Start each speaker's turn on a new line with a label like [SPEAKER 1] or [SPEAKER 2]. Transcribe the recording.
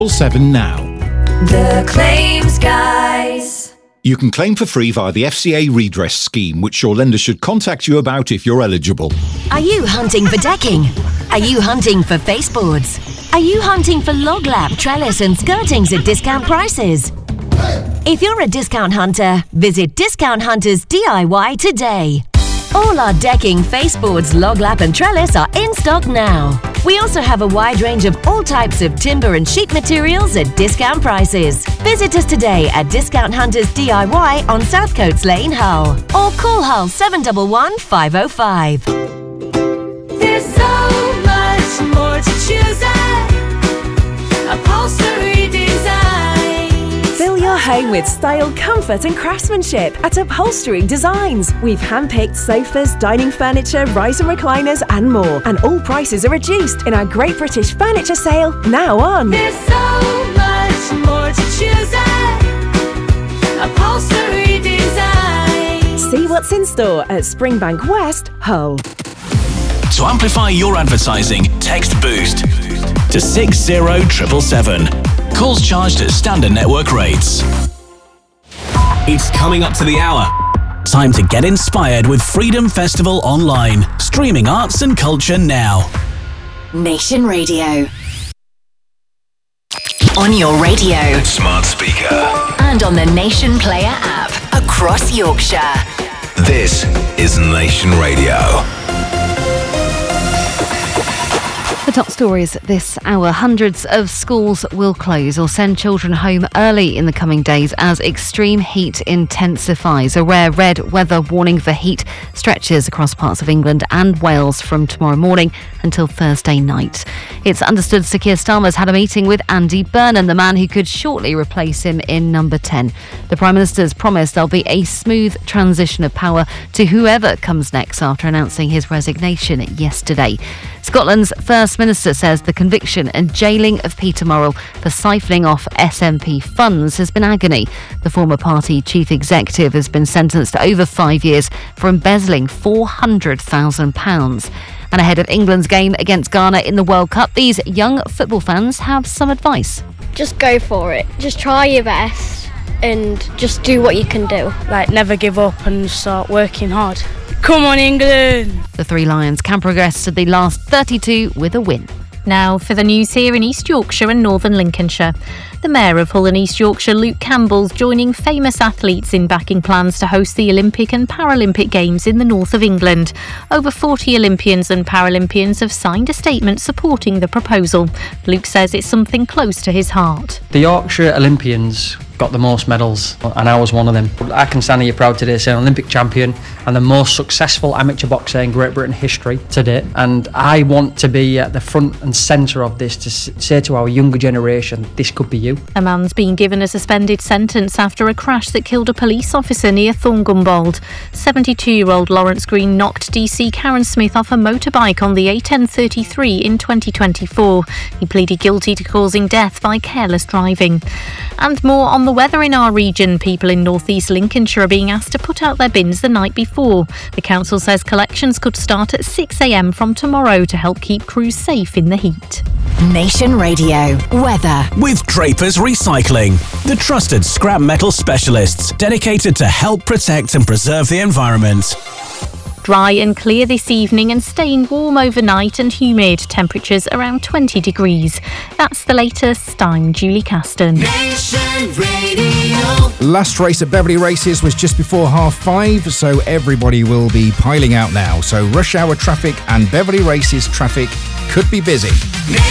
[SPEAKER 1] 7 now.
[SPEAKER 2] The Claims Guys.
[SPEAKER 1] You can claim for free via the FCA redress scheme, which your lender should contact you about if you're eligible.
[SPEAKER 3] Are you hunting for decking? Are you hunting for baseboards? Are you hunting for log lap, trellis and skirtings at discount prices? If you're a discount hunter, visit Discount Hunters DIY today. All our decking, faceboards, log lap and trellis are in stock now. We also have a wide range of all types of timber and sheet materials at discount prices. Visit us today at Discount Hunters DIY on South Coates Lane, Hull. Or call Hull 711 505.
[SPEAKER 2] There's so much more to choose at Upholstery Design.
[SPEAKER 4] Fill your home with style, comfort and craftsmanship at Upholstery Designs. We've handpicked sofas, dining furniture, riser recliners and more. And all prices are reduced in our Great British Furniture Sale now on.
[SPEAKER 2] There's so much more to choose at Upholstery Design.
[SPEAKER 4] See what's in store at Springbank West, Hull.
[SPEAKER 5] To amplify your advertising, text BOOST to 60777. Calls charged at standard network rates. It's coming up to the hour. Time to get inspired with Freedom Festival Online. Streaming arts and culture now.
[SPEAKER 3] Nation Radio. On your radio.
[SPEAKER 5] Smart speaker.
[SPEAKER 3] And on the Nation Player app. Across Yorkshire.
[SPEAKER 5] This is Nation Radio.
[SPEAKER 6] The top stories this hour. Hundreds of schools will close or send children home early in the coming days as extreme heat intensifies. A rare red weather warning for heat stretches across parts of England and Wales from tomorrow morning until Thursday night. It's understood Sir Keir Starmer's had a meeting with Andy Burnham, the man who could shortly replace him in number 10. The Prime Minister's promised there'll be a smooth transition of power to whoever comes next after announcing his resignation yesterday. Scotland's First Minister says the conviction and jailing of Peter Murrell for siphoning off SNP funds has been agony. The former party chief executive has been sentenced to over 5 years for embezzling £400,000. And ahead of England's game against Ghana in the World Cup, these young football fans have some advice.
[SPEAKER 7] Just go for it. Just try your best and just do what you can do.
[SPEAKER 8] Like, never give up and start working hard. Come on, England!
[SPEAKER 6] The Three Lions can progress to the last 32 with a win.
[SPEAKER 9] Now for the news here in East Yorkshire and Northern Lincolnshire. The Mayor of Hull and East Yorkshire, Luke Campbell's joining famous athletes in backing plans to host the Olympic and Paralympic Games in the north of England. Over 40 Olympians and Paralympians have signed a statement supporting the proposal. Luke says it's something close to his heart.
[SPEAKER 10] The Yorkshire Olympians got the most medals and I was one of them. I can stand here proud today saying Olympic champion and the most successful amateur boxer in Great Britain history to date, and I want to be at the front and centre of this to say to our younger generation, this could be you.
[SPEAKER 9] A man's been given a suspended sentence after a crash that killed a police officer near Thorngumbold. 72-year-old Lawrence Green knocked DC Karen Smith off a motorbike on the A1033 in 2024. He pleaded guilty to causing death by careless driving. And more on the weather in our region. People in North East Lincolnshire are being asked to put out their bins the night before. The council says collections could start at 6 a.m. from tomorrow to help keep crews safe in the heat.
[SPEAKER 3] Nation Radio. Weather.
[SPEAKER 5] With Draper's Recycling, the trusted scrap metal specialists dedicated to help protect and preserve the environment.
[SPEAKER 9] Dry and clear this evening and staying warm overnight and humid. Temperatures around 20 degrees. That's the latest. I'm Julie Caston.
[SPEAKER 2] Nation Radio.
[SPEAKER 11] Last race at Beverley Races was just before 5:30, so everybody will be piling out now. So rush hour traffic and Beverley Races traffic could be busy.